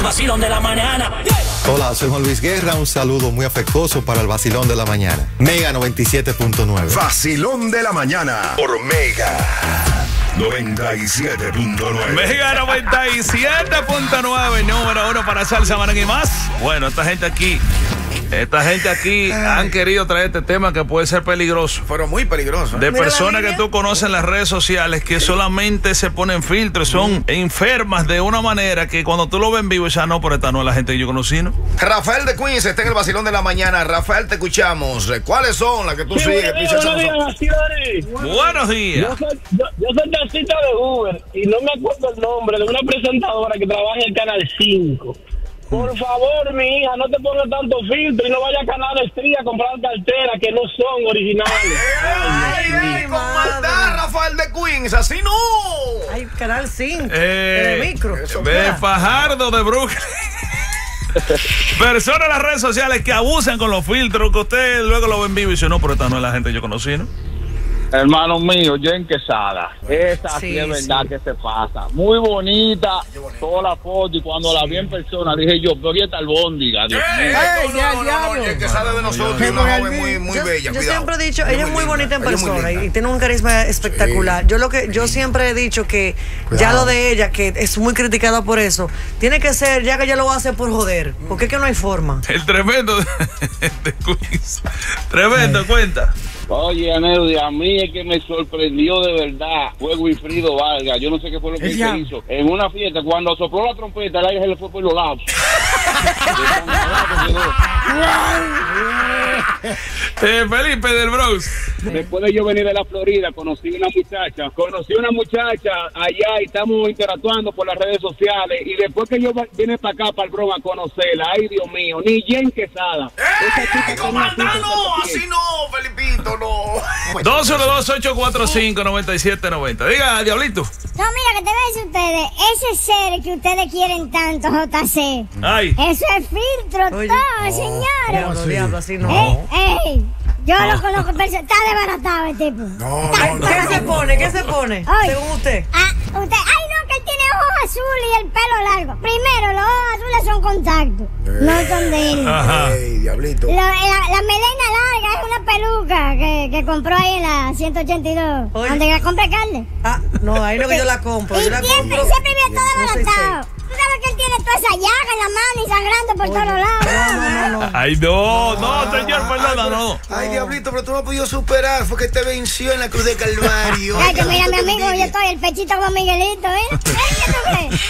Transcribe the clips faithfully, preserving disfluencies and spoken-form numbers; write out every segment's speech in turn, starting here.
Vacilón de la mañana. Hola, soy Juan Luis Guerra. Un saludo muy afectuoso para el Vacilón de la mañana. Mega noventa y siete punto nueve. Vacilón de la mañana por Mega noventa y siete punto nueve. Mega noventa y siete punto nueve, número uno para salsa, marangue y más. Bueno, esta gente aquí, esta gente aquí han querido traer este tema que puede ser peligroso. Pero muy peligroso. ¿eh? De personas que tú conoces en las redes sociales que solamente se ponen filtros, son enfermas de una manera que cuando tú lo ves en vivo, ya no, pero esta no es la gente que yo conocí, ¿no? Rafael de Queens está en el Vacilón de la mañana. Rafael, te escuchamos. ¿Cuáles son las que tú Sí, sigues? buenos días, buenos días, Vacilones. Buenos días. Yo soy, yo, yo soy taxista de Uber y no me acuerdo el nombre de una presentadora que trabaja en el Canal cinco. Por favor, mi hija, no te pongas tanto filtro y no vaya a Canal Estrella a comprar carteras que no son originales. Ay, ay, con maldad, Rafael de Queens, así no. Ay, Canal cinco, Eh, de micro. de Fajardo, de Brooklyn. Personas en las redes sociales que abusan con los filtros, que usted luego lo ve en vivo y dice, no, pero esta no es la gente que yo conocí, ¿no? Hermano mío, Jen Quesada. Esa sí, Sí, es verdad sí. que se pasa. Muy bonita, toda la foto. Y cuando la vi en persona, dije yo, pero ¿y esta albóndiga? Dios mío. Ey, no, no, no, que sale de nosotros, una joven muy, muy yo, bella. yo cuidado. siempre he dicho, ella es muy linda, bonita en ella es muy persona linda. y tiene un carisma espectacular. Yo lo que yo siempre he dicho que ya lo de ella, que es muy criticada por eso, tiene que ser, ya que ella lo hace por joder, porque es que no hay forma. El tremendo de, de Queens. Tremendo, cuenta. Oye, Aneudi, a mí es que me sorprendió de verdad fue Wilfrido Vargas. Yo no sé qué fue lo que Ella. se hizo. En una fiesta, cuando sopló la trompeta, el aire se le fue por los lados. Eh, Felipe del Bronx. Después de yo venir de la Florida, conocí una muchacha, conocí una muchacha allá y estamos interactuando por las redes sociales. Y después que yo vine para acá, para el Bronx, a conocerla, ay Dios mío, ni Jen Quesada. ¡Ey, ey, con maldad no! Así no, Felipito, no. dos uno dos, ocho cuatro cinco, nueve siete nueve cero. Diga, Diablito. No, mira, que te voy a decir ustedes, ese ser que ustedes quieren tanto, J C, Ay. eso es filtro Oye. todo, señores. Diablo, diablo, así no. Eh, ey, yo lo conozco, pero está desbaratado el tipo. No, Está- no, no. ¿Qué se pone? ¿Qué se pone? Oye. Según usted. Ah, usted, ay no, que él tiene ojos azules y el pelo largo. Primero, los ojos azules son contactos, no son de él. Ajá. Ey, diablito. Lo- la, la melena larga es una peluca que, que compró ahí en la ciento ochenta y dos, Oye. donde la compra carne. Ah, no, ahí no que yo la compro. Y Yo la siempre, compro. siempre viene todo No soy desbaratado. Tú sabes que él tiene toda esa llaga en la mano y sangrando por todos lados. No, no, no. Ay, no, no, señor, perdona, no. Ay, diablito, pero tú no has podido superar, fue que te venció en la cruz de Calvario. Ay, que mira, mi amigo, yo estoy el pechito con Miguelito, ¿eh? ¿Eh? ¿Qué tú crees?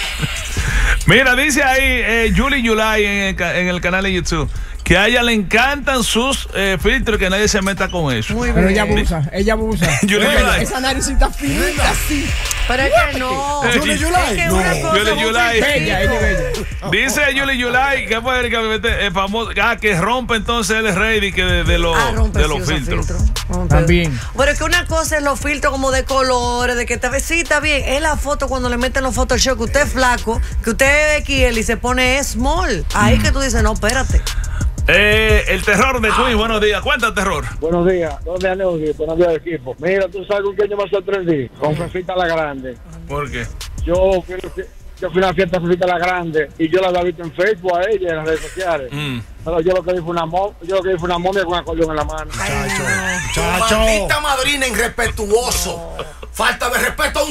Mira, dice ahí eh, Julie Yulai en el, ca- en el canal de YouTube que a ella le encantan sus eh, filtros, que nadie se meta con eso. Muy Pero bien. ella abusa, ella abusa. Julie Yulai. Esa naricita finita así. Pero es que no. Julie Es que una cosa Julie es un Yulai. filtrito. Bella, ella es bella. Dice Julie Yulai que fue el que mete el famoso, ah, que rompe entonces el rey que de, de los, Ah, rompe, de sí, los usa filtros. filtro. Rompe. También. Pero es que una cosa es los filtros como de colores, de que te ves, sí, está bien. Es la foto cuando le meten los Photoshop, que usted es flaco, que usted es X L y se pone small. Ahí que tú dices, no, espérate. Eh, el terror de Queen, buenos días. Cuenta terror. Buenos días, ¿dónde Aneudi? Buenos días, equipo. Mira, tú sabes con quién yo me sorprendí. Con Fefita la Grande. ¿Por qué? Yo fui, yo fui a una fiesta de Fefita la Grande y yo la había visto en Facebook a ella, en las redes sociales. Mm. Pero yo lo que vi fue una, mo yo lo que vi fue una momia con un acordeón en la mano. Maldita madrina irrespetuoso. Falta de respeto a un